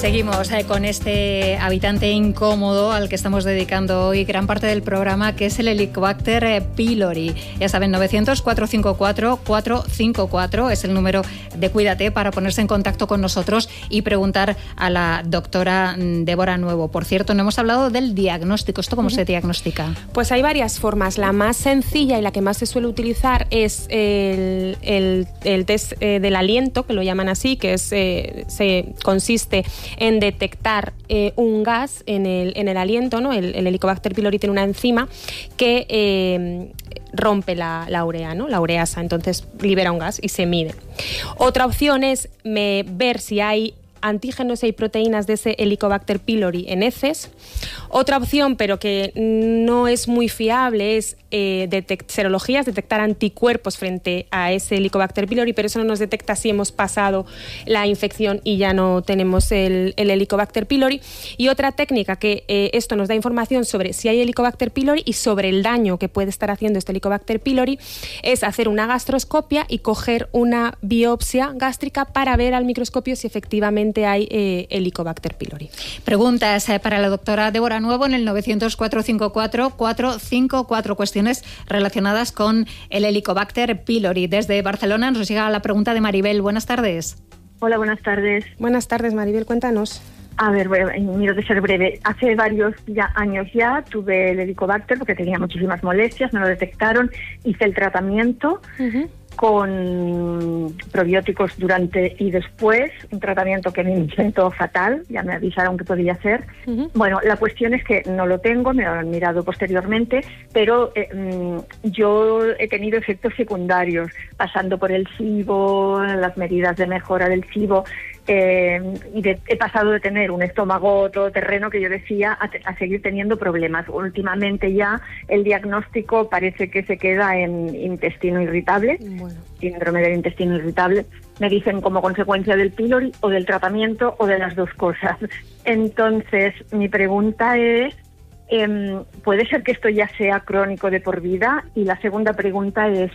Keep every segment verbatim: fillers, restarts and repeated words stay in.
seguimos eh, con este habitante incómodo al que estamos dedicando hoy gran parte del programa, que es el Helicobacter eh, pylori. Ya saben, novecientos, cuatrocientos cincuenta y cuatro, cuatrocientos cincuenta y cuatro es el número de Cuídate para ponerse en contacto con nosotros y preguntar a la doctora Débora Nuevo. Por cierto, no hemos hablado del diagnóstico. ¿Esto cómo uh-huh. se diagnostica? Pues hay varias formas. La más sencilla y la que más se suele utilizar es el, el, el test eh, del aliento, que lo llaman así, que es, eh, se consiste en detectar eh, un gas en el, en el aliento, ¿no? El, el Helicobacter pylori tiene una enzima que eh, rompe la, la urea, ¿no? La ureasa, entonces libera un gas y se mide. Otra opción es me, ver si hay antígenos y proteínas de ese Helicobacter pylori en heces. Otra opción, pero que no es muy fiable, es eh, detect- serologías, detectar anticuerpos frente a ese Helicobacter pylori, pero eso no nos detecta si hemos pasado la infección y ya no tenemos el, el Helicobacter pylori. Y otra técnica que eh, esto nos da información sobre si hay Helicobacter pylori y sobre el daño que puede estar haciendo este Helicobacter pylori es hacer una gastroscopia y coger una biopsia gástrica para ver al microscopio si efectivamente hay eh, Helicobacter pylori. Preguntas eh, para la doctora Débora Nuevo en el novecientos, cuatrocientos cincuenta y cuatro, cuatrocientos cincuenta y cuatro, cuestiones relacionadas con el Helicobacter pylori. Desde Barcelona nos llega la pregunta de Maribel. Buenas tardes. Hola, buenas tardes. Buenas tardes, Maribel, cuéntanos. A ver, bueno, miro de ser breve. Hace varios ya, años ya tuve el Helicobacter porque tenía muchísimas molestias, me lo detectaron, hice el tratamiento uh-huh. con probióticos durante y después, un tratamiento que me sentó fatal, ya me avisaron que podía hacer. Uh-huh. Bueno, la cuestión es que no lo tengo, me lo han mirado posteriormente, pero eh, yo he tenido efectos secundarios, pasando por el SIBO, las medidas de mejora del SIBO, eh, y de, he pasado de tener un estómago todoterreno que yo decía a, te, a seguir teniendo problemas. Últimamente ya el diagnóstico parece que se queda en intestino irritable. Bueno. Síndrome del intestino irritable, me dicen como consecuencia del pylori o del tratamiento o de las dos cosas. Entonces, mi pregunta es, eh, ¿puede ser que esto ya sea crónico de por vida? Y la segunda pregunta es,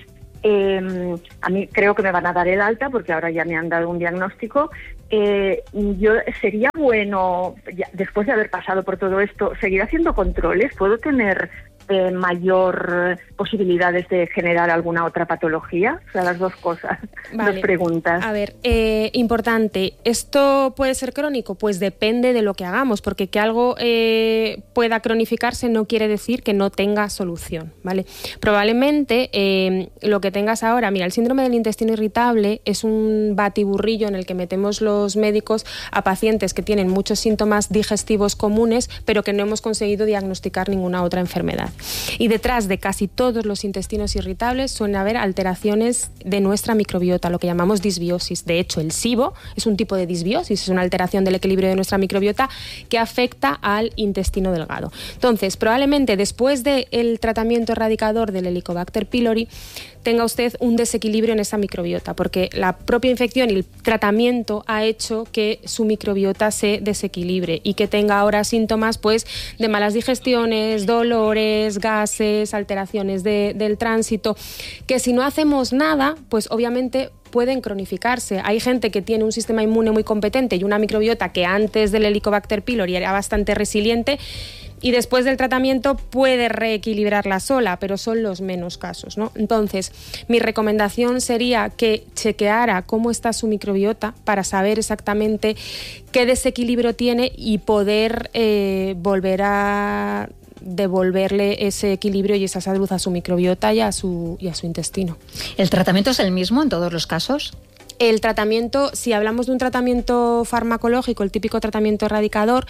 eh, a mí creo que me van a dar el alta porque ahora ya me han dado un diagnóstico. Eh, yo sería bueno, ya, después de haber pasado por todo esto, seguir haciendo controles. ¿Puedo tener Eh, mayor posibilidades de generar alguna otra patología? O sea, las dos cosas, vale. Dos preguntas. A ver, eh, importante, ¿esto puede ser crónico? Pues depende de lo que hagamos, porque que algo eh, pueda cronificarse no quiere decir que no tenga solución, ¿vale? Probablemente eh, lo que tengas ahora, mira, el síndrome del intestino irritable es un batiburrillo en el que metemos los médicos a pacientes que tienen muchos síntomas digestivos comunes, pero que no hemos conseguido diagnosticar ninguna otra enfermedad. Y detrás de casi todos los intestinos irritables suelen haber alteraciones de nuestra microbiota, lo que llamamos disbiosis. De hecho, el SIBO es un tipo de disbiosis, es una alteración del equilibrio de nuestra microbiota que afecta al intestino delgado. Entonces, probablemente después del tratamiento erradicador del Helicobacter pylori, tenga usted un desequilibrio en esa microbiota, porque la propia infección y el tratamiento ha hecho que su microbiota se desequilibre y que tenga ahora síntomas pues, de malas digestiones, dolores, gases, alteraciones de, del tránsito, que si no hacemos nada, pues obviamente pueden cronificarse. Hay gente que tiene un sistema inmune muy competente y una microbiota que antes del Helicobacter pylori era bastante resiliente, y después del tratamiento puede reequilibrarla sola, pero son los menos casos, ¿no? Entonces, mi recomendación sería que chequeara cómo está su microbiota para saber exactamente qué desequilibrio tiene y poder eh, volver a devolverle ese equilibrio y esa salud a su microbiota y a su, y a su intestino. ¿El tratamiento es el mismo en todos los casos? El tratamiento, si hablamos de un tratamiento farmacológico, el típico tratamiento erradicador,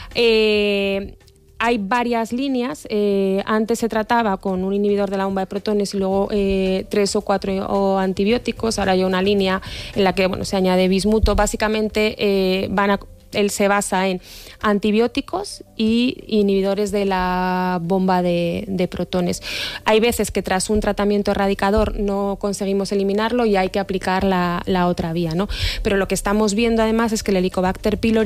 eh, hay varias líneas. Eh, antes se trataba con un inhibidor de la bomba de protones y luego eh, tres o cuatro o antibióticos. Ahora hay una línea en la que bueno, se añade bismuto. Básicamente eh, van a él se basa en antibióticos y inhibidores de la bomba de, de protones. Hay veces que tras un tratamiento erradicador no conseguimos eliminarlo y hay que aplicar la, la otra vía, ¿no? Pero lo que estamos viendo además es que el Helicobacter pylori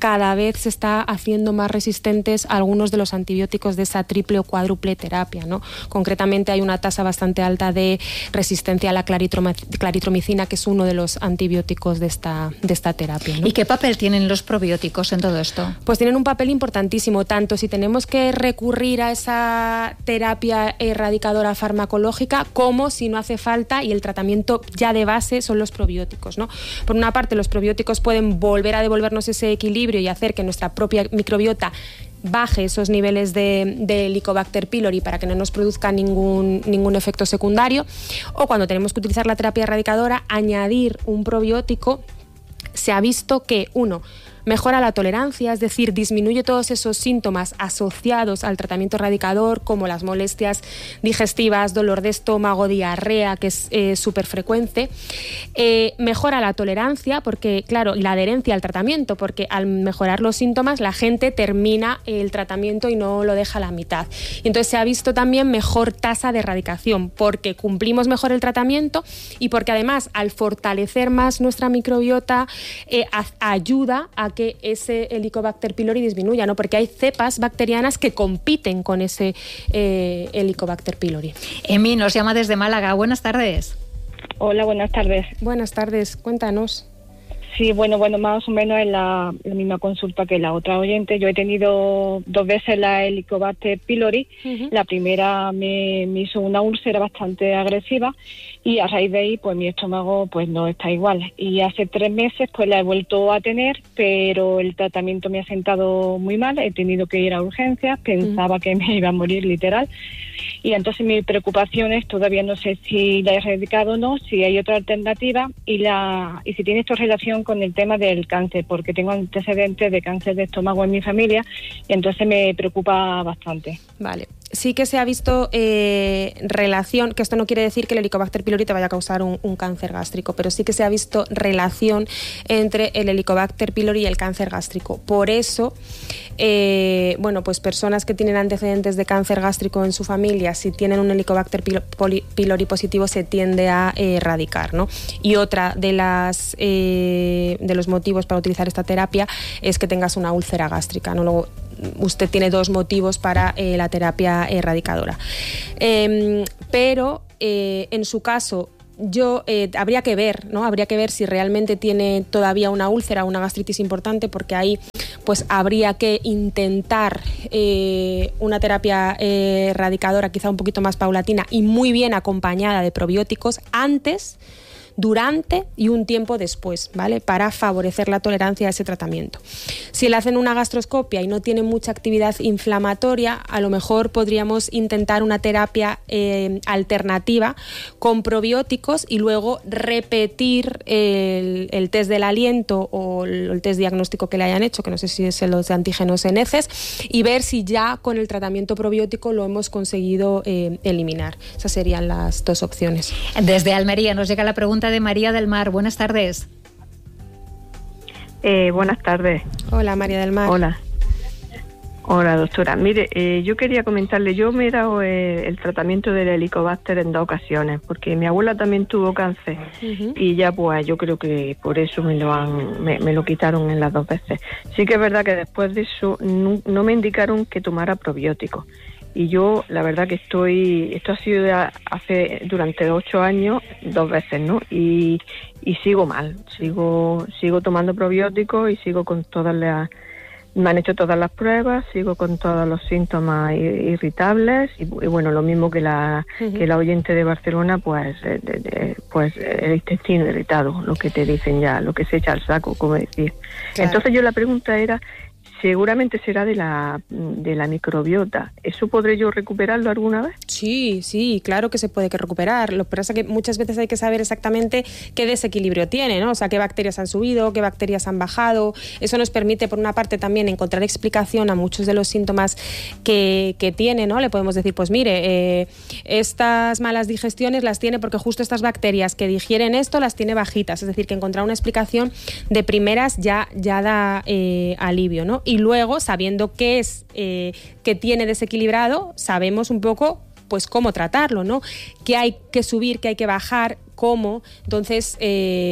cada vez se está haciendo más resistentes a algunos de los antibióticos de esa triple o cuádruple terapia, ¿no? Concretamente hay una tasa bastante alta de resistencia a la claritromicina, que es uno de los antibióticos de esta, de esta terapia, ¿no? ¿Y qué papel tienen los probióticos en todo esto? Pues tienen un papel importantísimo, tanto si tenemos que recurrir a esa terapia erradicadora farmacológica como si no hace falta y el tratamiento ya de base son los probióticos, ¿no? Por una parte, los probióticos pueden volver a devolvernos ese equilibrio y hacer que nuestra propia microbiota baje esos niveles de, de Helicobacter pylori para que no nos produzca ningún, ningún efecto secundario, o cuando tenemos que utilizar la terapia erradicadora, añadir un probiótico. Se ha visto que, uno, mejora la tolerancia, es decir, disminuye todos esos síntomas asociados al tratamiento erradicador, como las molestias digestivas, dolor de estómago, diarrea, que es eh, súper frecuente. Eh, mejora la tolerancia, porque, claro, la adherencia al tratamiento, porque al mejorar los síntomas la gente termina el tratamiento y no lo deja a la mitad. Y entonces se ha visto también mejor tasa de erradicación, porque cumplimos mejor el tratamiento y porque además, al fortalecer más nuestra microbiota, eh, a- ayuda a que ese Helicobacter pylori disminuya, ¿no? Porque hay cepas bacterianas que compiten con ese eh, Helicobacter pylori. Emi nos llama desde Málaga. Buenas tardes. Hola, buenas tardes. Buenas tardes, cuéntanos. Sí, bueno, bueno, más o menos es la, la misma consulta que la otra oyente. Yo he tenido dos veces la Helicobacter pylori. Uh-huh. La primera me, me hizo una úlcera bastante agresiva y a raíz de ahí, pues mi estómago pues no está igual. Y hace tres meses pues la he vuelto a tener, pero el tratamiento me ha sentado muy mal. He tenido que ir a urgencias, pensaba uh-huh. que me iba a morir literal. Y entonces mi preocupación es, todavía no sé si la he erradicado o no, si hay otra alternativa y la y si tiene esto relación con el tema del cáncer, porque tengo antecedentes de cáncer de estómago en mi familia y entonces me preocupa bastante. Vale. Sí que se ha visto eh, relación, que esto no quiere decir que el Helicobacter pylori te vaya a causar un, un cáncer gástrico, pero sí que se ha visto relación entre el Helicobacter pylori y el cáncer gástrico. Por eso, eh, bueno, pues personas que tienen antecedentes de cáncer gástrico en su familia, si tienen un Helicobacter pylori positivo, se tiende a eh, erradicar, ¿no? Y otra de las eh, de los motivos para utilizar esta terapia es que tengas una úlcera gástrica, ¿no? Luego, usted tiene dos motivos para eh, la terapia erradicadora. Eh, pero eh, en su caso, yo eh, habría que ver, ¿no? Habría que ver si realmente tiene todavía una úlcera, una gastritis importante, porque ahí pues habría que intentar eh, una terapia eh, erradicadora quizá un poquito más paulatina y muy bien acompañada de probióticos antes, durante y un tiempo después, ¿vale? Para favorecer la tolerancia a ese tratamiento. Si le hacen una gastroscopia y no tiene mucha actividad inflamatoria, a lo mejor podríamos intentar una terapia eh, alternativa con probióticos y luego repetir el, el test del aliento o el, el test diagnóstico que le hayan hecho, que no sé si es los de antígenos en heces, y ver si ya con el tratamiento probiótico lo hemos conseguido eh, eliminar. Esas serían las dos opciones. Desde Almería nos llega la pregunta de María del Mar. Buenas tardes. Eh, buenas tardes. Hola, María del Mar. Hola. Hola, doctora. Mire, eh, yo quería comentarle, yo me he dado eh, el tratamiento del Helicobacter en dos ocasiones, porque mi abuela también tuvo cáncer uh-huh. y ya pues yo creo que por eso me lo han me, me lo quitaron en las dos veces. Sí que es verdad que después de eso no, no me indicaron que tomara probióticos. Y yo, la verdad que estoy, esto ha sido ya hace, durante ocho años, dos veces, ¿no? Y, y sigo mal, sigo, sigo tomando probióticos y sigo con todas las, me han hecho todas las pruebas, sigo con todos los síntomas irritables y, y bueno, lo mismo que la, uh-huh. que la oyente de Barcelona, pues, de, de, pues el intestino irritado, lo que te dicen ya, lo que se echa al saco, como decir. Claro. Entonces yo la pregunta era, seguramente será de la de la microbiota. ¿Eso podré yo recuperarlo alguna vez? Sí, sí, claro que se puede que recuperar. Lo que pasa es que muchas veces hay que saber exactamente qué desequilibrio tiene, ¿no? O sea, qué bacterias han subido, qué bacterias han bajado. Eso nos permite, por una parte, también encontrar explicación a muchos de los síntomas que, que tiene, ¿no? Le podemos decir, pues mire, eh, estas malas digestiones las tiene porque justo estas bacterias que digieren esto las tiene bajitas. Es decir, que encontrar una explicación de primeras ya, ya da eh, alivio, ¿no? Y luego, sabiendo qué es eh, que tiene desequilibrado, sabemos un poco pues cómo tratarlo, ¿no? Qué hay que subir, qué hay que bajar, cómo. Entonces, eh,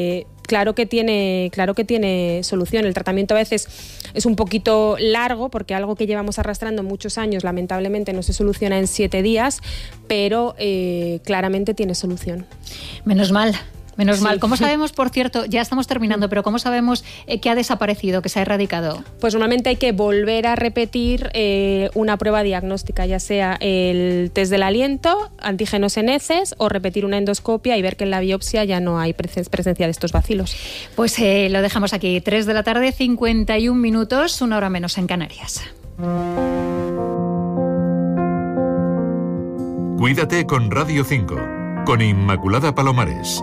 claro que tiene, claro que tiene solución. El tratamiento a veces es un poquito largo porque algo que llevamos arrastrando muchos años lamentablemente no se soluciona en siete días, pero eh, claramente tiene solución. Menos mal. Menos Sí. mal. ¿Cómo sabemos, por cierto, ya estamos terminando, pero cómo sabemos eh, que ha desaparecido, que se ha erradicado? Pues normalmente hay que volver a repetir eh, una prueba diagnóstica, ya sea el test del aliento, antígenos en heces o repetir una endoscopia y ver que en la biopsia ya no hay presen- presencia de estos bacilos. Pues eh, lo dejamos aquí. tres de la tarde, cincuenta y un minutos, una hora menos en Canarias. Cuídate con Radio cinco, con Inmaculada Palomares.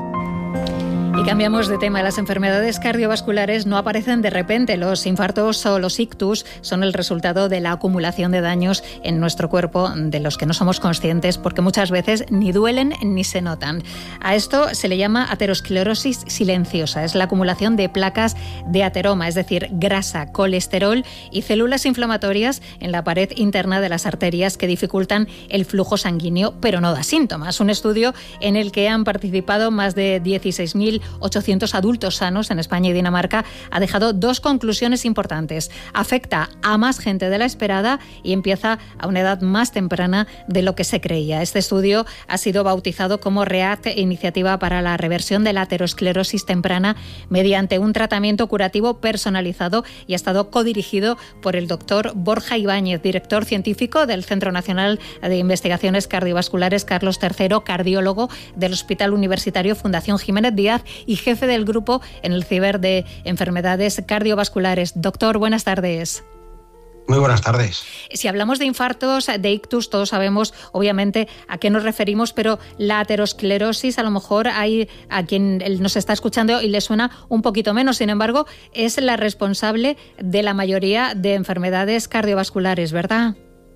Y cambiamos de tema. Las enfermedades cardiovasculares no aparecen de repente. Los infartos o los ictus son el resultado de la acumulación de daños en nuestro cuerpo de los que no somos conscientes porque muchas veces ni duelen ni se notan. A esto se le llama aterosclerosis silenciosa. Es la acumulación de placas de ateroma, es decir, grasa, colesterol y células inflamatorias en la pared interna de las arterias que dificultan el flujo sanguíneo, pero no da síntomas. Un estudio en el que han participado más de dieciséis mil ochocientos adultos sanos en España y Dinamarca ha dejado dos conclusiones importantes. Afecta a más gente de la esperada y empieza a una edad más temprana de lo que se creía. Este estudio ha sido bautizado como REACT, Iniciativa para la Reversión de la Aterosclerosis Temprana, mediante un tratamiento curativo personalizado, y ha estado codirigido por el doctor Borja Ibáñez, director científico del Centro Nacional de Investigaciones Cardiovasculares Carlos tercero, cardiólogo del Hospital Universitario Fundación Jiménez Díaz y jefe del grupo en el Ciber de Enfermedades Cardiovasculares. Doctor, buenas tardes. Muy buenas tardes. Si hablamos de infartos, de ictus, todos sabemos obviamente a qué nos referimos, pero la aterosclerosis a lo mejor hay a quien nos está escuchando y le suena un poquito menos. Sin embargo, es la responsable de la mayoría de enfermedades cardiovasculares, ¿verdad?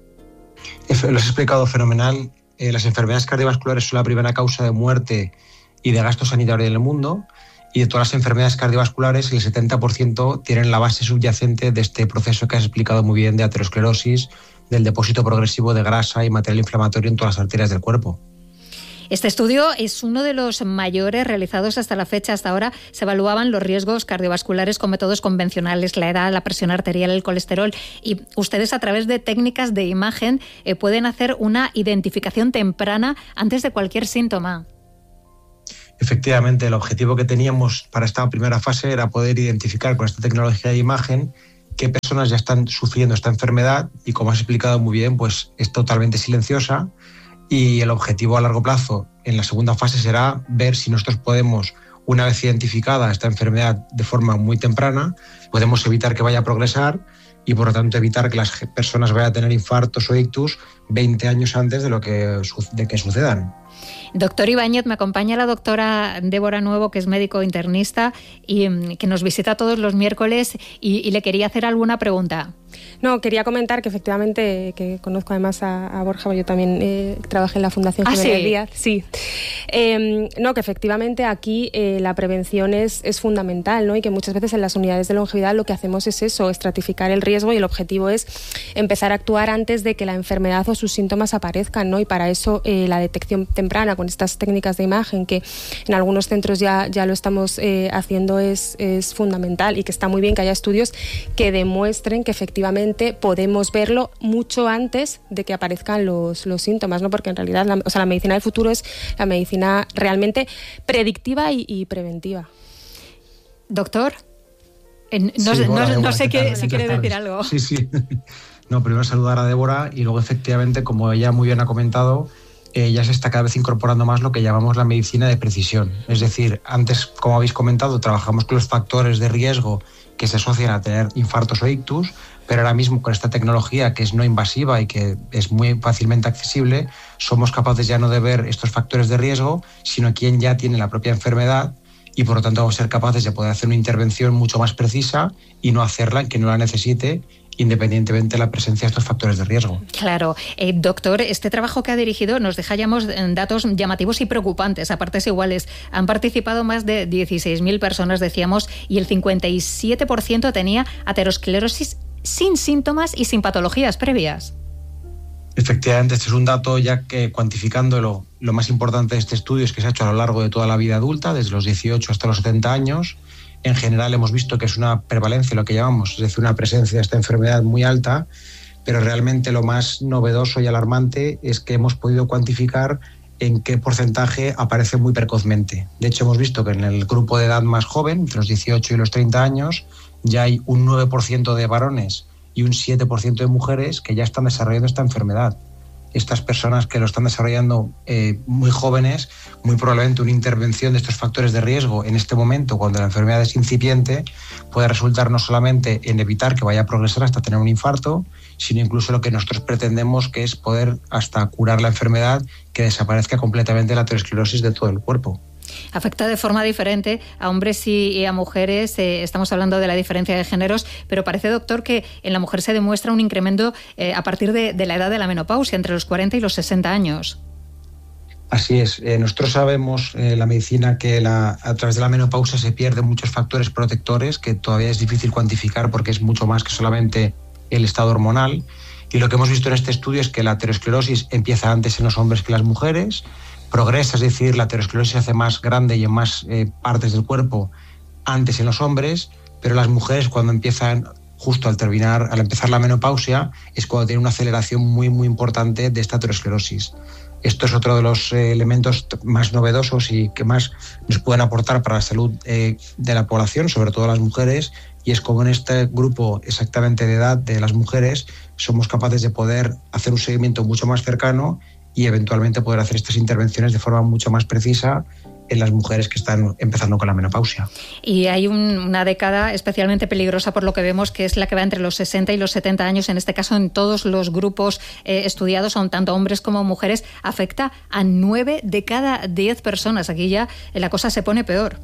Lo has explicado fenomenal. Eh, las enfermedades cardiovasculares son la primera causa de muerte y de gasto sanitario en el mundo, y de todas las enfermedades cardiovasculares el setenta por ciento tienen la base subyacente de este proceso que has explicado muy bien de aterosclerosis, del depósito progresivo de grasa y material inflamatorio en todas las arterias del cuerpo. Este estudio es uno de los mayores realizados hasta la fecha. Hasta ahora se evaluaban los riesgos cardiovasculares con métodos convencionales, la edad, la presión arterial, el colesterol, y ustedes a través de técnicas de imagen eh, pueden hacer una identificación temprana antes de cualquier síntoma. Efectivamente, el objetivo que teníamos para esta primera fase era poder identificar con esta tecnología de imagen qué personas ya están sufriendo esta enfermedad, y como has explicado muy bien, pues es totalmente silenciosa, y el objetivo a largo plazo en la segunda fase será ver si nosotros podemos, una vez identificada esta enfermedad de forma muy temprana, podemos evitar que vaya a progresar y por lo tanto evitar que las personas vayan a tener infartos o ictus veinte años antes de lo que, de que sucedan. Doctor Ibáñez, me acompaña la doctora Débora Nuevo, que es médico internista y que nos visita todos los miércoles, y, y le quería hacer alguna pregunta. No, quería comentar que efectivamente, que conozco además a, a Borja, yo también eh, trabajé en la Fundación ¿Ah, Jiménez sí? Díaz. Sí. Eh, no, que efectivamente aquí eh, la prevención es, es fundamental, ¿no? Y que muchas veces en las unidades de longevidad lo que hacemos es eso, estratificar el riesgo, y el objetivo es empezar a actuar antes de que la enfermedad o sus síntomas aparezcan, ¿no? Y para eso eh, la detección temprana con estas técnicas de imagen, que en algunos centros ya, ya lo estamos eh, haciendo, es, es fundamental, y que está muy bien que haya estudios que demuestren que efectivamente podemos verlo mucho antes de que aparezcan los, los síntomas, ¿no? Porque en realidad la, o sea, la medicina del futuro es la medicina realmente predictiva y, y preventiva. Doctor, eh, no, Sí, no, hola, no, Débora, no sé ¿qué tal? qué, si Muchas quiere tardes. decir algo. Sí, sí. No, primero saludar a Débora, y luego efectivamente, como ella muy bien ha comentado, eh, ya se está cada vez incorporando más lo que llamamos la medicina de precisión. Es decir, antes, como habéis comentado, trabajamos con los factores de riesgo que se asocian a tener infartos o ictus, pero ahora mismo con esta tecnología que es no invasiva y que es muy fácilmente accesible, somos capaces ya no de ver estos factores de riesgo, sino quien ya tiene la propia enfermedad, y por lo tanto vamos a ser capaces de poder hacer una intervención mucho más precisa y no hacerla en quien no la necesite, independientemente de la presencia de estos factores de riesgo. Claro. Eh, doctor, este trabajo que ha dirigido nos deja ya datos llamativos y preocupantes, a partes iguales. Han participado más de dieciséis mil personas, decíamos, y el cincuenta y siete por ciento tenía aterosclerosis sin síntomas y sin patologías previas. Efectivamente, este es un dato ya que cuantificándolo, lo más importante de este estudio es que se ha hecho a lo largo de toda la vida adulta, desde los dieciocho hasta los setenta años. En general hemos visto que es una prevalencia, lo que llamamos, es decir, una presencia de esta enfermedad muy alta, pero realmente lo más novedoso y alarmante es que hemos podido cuantificar en qué porcentaje aparece muy precozmente. De hecho, hemos visto que en el grupo de edad más joven, entre los dieciocho y los treinta años, ya hay un nueve por ciento de varones y un siete por ciento de mujeres que ya están desarrollando esta enfermedad. Estas personas que lo están desarrollando eh, muy jóvenes, muy probablemente una intervención de estos factores de riesgo en este momento, cuando la enfermedad es incipiente, puede resultar no solamente en evitar que vaya a progresar hasta tener un infarto, sino incluso lo que nosotros pretendemos, que es poder hasta curar la enfermedad, que desaparezca completamente la aterosclerosis de todo el cuerpo. Afecta de forma diferente a hombres y a mujeres. Eh, estamos hablando de la diferencia de géneros, pero parece, doctor, que en la mujer se demuestra un incremento eh, a partir de, de la edad de la menopausia, entre los cuarenta y los sesenta años. Así es. Eh, nosotros sabemos en eh, la medicina que la, a través de la menopausia se pierden muchos factores protectores que todavía es difícil cuantificar porque es mucho más que solamente el estado hormonal. Y lo que hemos visto en este estudio es que la aterosclerosis empieza antes en los hombres que en las mujeres, progresa, es decir, la aterosclerosis se hace más grande y en más eh, partes del cuerpo antes en los hombres, pero las mujeres cuando empiezan, justo al terminar, al empezar la menopausia, es cuando tienen una aceleración muy, muy importante de esta aterosclerosis. Esto es otro de los eh, elementos más novedosos y que más nos pueden aportar para la salud eh, de la población, sobre todo las mujeres, y es como en este grupo exactamente de edad de las mujeres somos capaces de poder hacer un seguimiento mucho más cercano y eventualmente poder hacer estas intervenciones de forma mucho más precisa en las mujeres que están empezando con la menopausia. Y hay un, una década especialmente peligrosa por lo que vemos, que es la que va entre los sesenta y los setenta años, en este caso en todos los grupos eh, estudiados, son tanto hombres como mujeres, afecta a nueve de cada diez personas. Aquí ya la cosa se pone peor.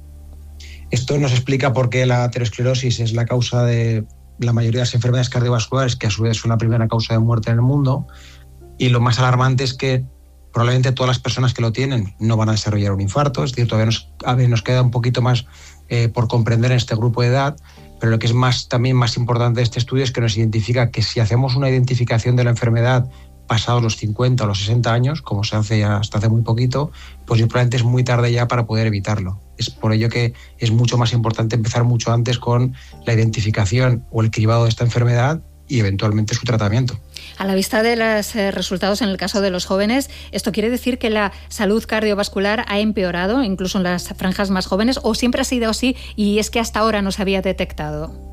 Esto nos explica por qué la aterosclerosis es la causa de la mayoría de las enfermedades cardiovasculares, que a su vez es una primera causa de muerte en el mundo. Y lo más alarmante es que probablemente todas las personas que lo tienen no van a desarrollar un infarto, es decir, todavía nos, a ver, nos queda un poquito más eh, por comprender en este grupo de edad, pero lo que es más, también más importante de este estudio es que nos identifica que si hacemos una identificación de la enfermedad pasados los cincuenta o los sesenta años, como se hace hasta hace muy poquito, pues probablemente es muy tarde ya para poder evitarlo. Es por ello que es mucho más importante empezar mucho antes con la identificación o el cribado de esta enfermedad y eventualmente su tratamiento. A la vista de los eh, resultados en el caso de los jóvenes, ¿esto quiere decir que la salud cardiovascular ha empeorado incluso en las franjas más jóvenes o siempre ha sido así y es que hasta ahora no se había detectado?